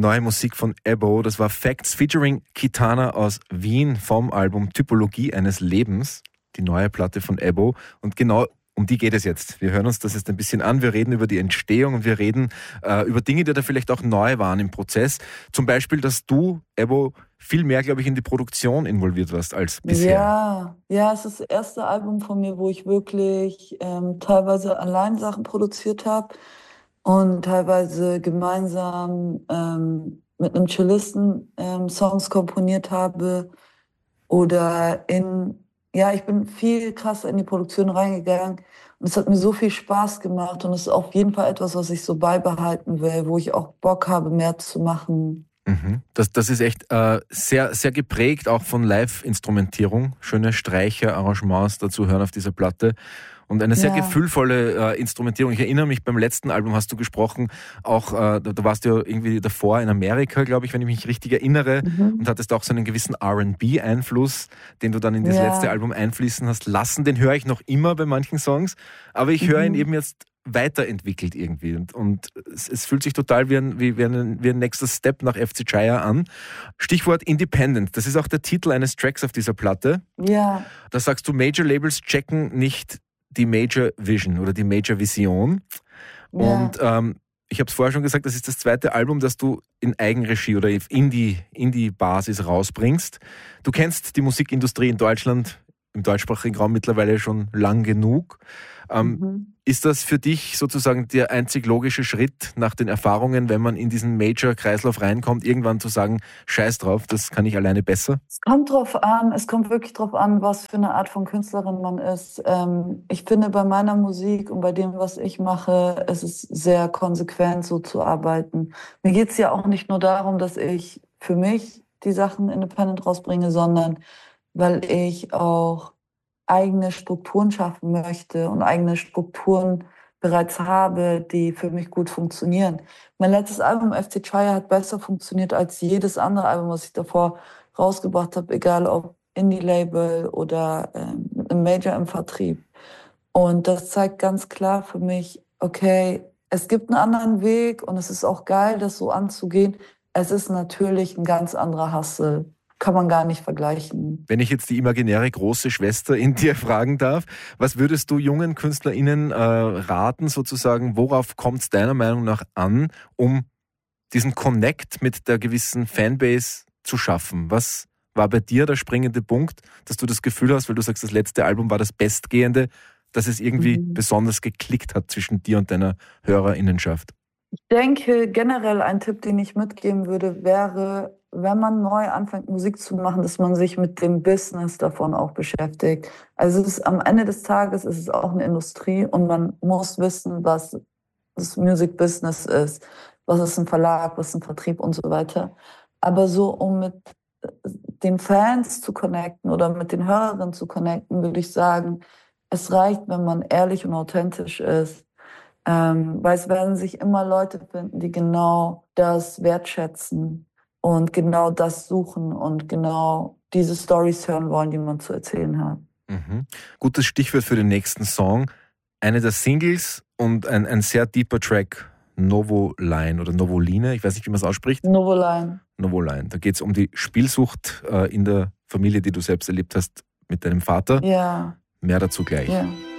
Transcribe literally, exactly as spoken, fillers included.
Neue Musik von Ebo, das war Facts featuring Kitana aus Wien vom Album Typologie eines Lebens, die neue Platte von Ebo. Und genau um die geht es jetzt. Wir hören uns das jetzt ein bisschen an. Wir reden über die Entstehung und wir reden äh, über Dinge, die da vielleicht auch neu waren im Prozess. Zum Beispiel, dass du, Ebo, viel mehr, glaube ich, in die Produktion involviert warst als bisher. Ja, ja, es ist das erste Album von mir, wo ich wirklich ähm, teilweise allein Sachen produziert habe und teilweise gemeinsam ähm, mit einem Cellisten ähm, Songs komponiert habe oder in, ja, ich bin viel krasser in die Produktion reingegangen und es hat mir so viel Spaß gemacht und es ist auf jeden Fall etwas, was ich so beibehalten will, wo ich auch Bock habe, mehr zu machen. Mhm. Das, das ist echt äh, sehr, sehr geprägt auch von Live-Instrumentierung. Schöne Streicher, Arrangements dazu hören auf dieser Platte. Und eine sehr Ja. gefühlvolle äh, Instrumentierung. Ich erinnere mich, beim letzten Album hast du gesprochen, auch, äh, da, da warst du ja irgendwie davor in Amerika, glaube ich, wenn ich mich richtig erinnere, Mhm. und hattest auch so einen gewissen R and B-Einfluss, den du dann in das Ja. letzte Album einfließen hast lassen. Den höre ich noch immer bei manchen Songs, aber ich höre ihn Mhm. eben jetzt weiterentwickelt irgendwie. Und, und es, es fühlt sich total wie ein, wie, wie, ein, wie ein nächster Step nach F C Jaya an. Stichwort Independent, das ist auch der Titel eines Tracks auf dieser Platte. Ja. Da sagst du, Major Labels checken nicht die Major Vision oder die Major Vision. Ja. Und ähm, ich habe es vorher schon gesagt, das ist das zweite Album, das du in Eigenregie oder auf Indie, Indie-Basis rausbringst. Du kennst die Musikindustrie in Deutschland, im deutschsprachigen Raum mittlerweile schon lang genug. Ähm, Mhm. Ist das für dich sozusagen der einzig logische Schritt nach den Erfahrungen, wenn man in diesen Major-Kreislauf reinkommt, irgendwann zu sagen, scheiß drauf, das kann ich alleine besser? Es kommt drauf an, es kommt wirklich drauf an, was für eine Art von Künstlerin man ist. Ähm, ich finde, bei meiner Musik und bei dem, was ich mache, es ist sehr konsequent, so zu arbeiten. Mir geht es ja auch nicht nur darum, dass ich für mich die Sachen independent rausbringe, sondern weil ich auch eigene Strukturen schaffen möchte und eigene Strukturen bereits habe, die für mich gut funktionieren. Mein letztes Album, F C Jaya, hat besser funktioniert als jedes andere Album, was ich davor rausgebracht habe, egal ob Indie-Label oder ähm, mit einem Major im Vertrieb. Und das zeigt ganz klar für mich, okay, es gibt einen anderen Weg und es ist auch geil, das so anzugehen. Es ist natürlich ein ganz anderer Hustle. Kann man gar nicht vergleichen. Wenn ich jetzt die imaginäre große Schwester in dir fragen darf, was würdest du jungen KünstlerInnen äh, raten, sozusagen, worauf kommt es deiner Meinung nach an, um diesen Connect mit der gewissen Fanbase zu schaffen? Was war bei dir der springende Punkt, dass du das Gefühl hast, weil du sagst, das letzte Album war das bestgehende, dass es irgendwie Mhm. besonders geklickt hat zwischen dir und deiner HörerInnenschaft? Ich denke, generell ein Tipp, den ich mitgeben würde, wäre, wenn man neu anfängt, Musik zu machen, dass man sich mit dem Business davon auch beschäftigt. Also es ist, am Ende des Tages ist es auch eine Industrie und man muss wissen, was das Music Business ist, was ist ein Verlag, was ist ein Vertrieb und so weiter. Aber so, um mit den Fans zu connecten oder mit den Hörerinnen zu connecten, würde ich sagen, es reicht, wenn man ehrlich und authentisch ist. Ähm, weil es werden sich immer Leute finden, die genau das wertschätzen und genau das suchen und genau diese Storys hören wollen, die man zu erzählen hat. Mhm. Gutes Stichwort für den nächsten Song. Eine der Singles und ein, ein sehr deeper Track, Novoline oder Novoline, ich weiß nicht, wie man es ausspricht. Novoline. Novoline. Da geht es um die Spielsucht äh, in der Familie, die du selbst erlebt hast mit deinem Vater. Ja. Mehr dazu gleich. Ja.